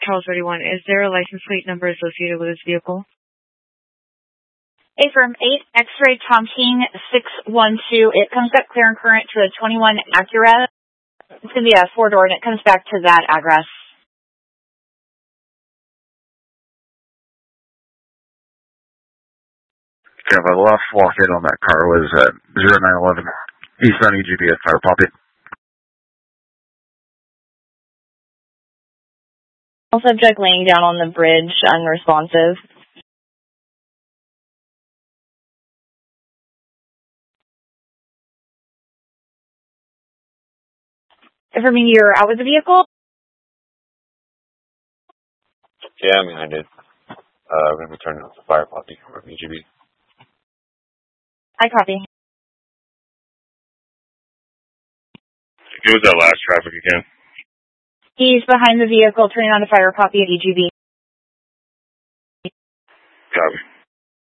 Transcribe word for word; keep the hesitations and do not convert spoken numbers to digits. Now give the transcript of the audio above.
Charles thirty-one. Is there a license plate number associated with this vehicle? Affirm eight X-ray Tom King six one two. It comes back clear and current to a twenty-one Acura. It's going to be a four-door, and it comes back to that address. Okay, the last walk-in on that car was at zero nine eleven eastbound E G B at Fire Poppy. Subject laying down on the bridge, unresponsive. Affirming you're out with the vehicle? Yeah, I mean, I did. Uh, I'm going to be turning off the Fire Poppy from E G B. I copy. Give us that last traffic again. He's behind the vehicle, turning on the Fire Poppy at E G B. Copy.